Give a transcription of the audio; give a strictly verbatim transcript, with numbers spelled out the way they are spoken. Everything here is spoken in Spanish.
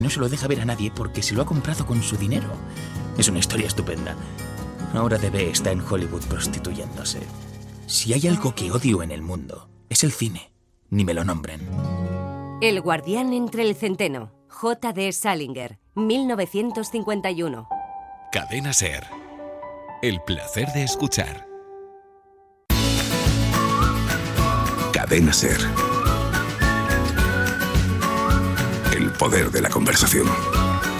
No se lo deja ver a nadie porque se lo ha comprado con su dinero. Es una historia estupenda. Ahora Debe está en Hollywood prostituyéndose. Si hay algo que odio en el mundo, es el cine. Ni me lo nombren. El guardián entre el centeno. J D Salinger, mil novecientos cincuenta y uno. Cadena SER. El placer de escuchar. Cadena SER. El poder de la conversación.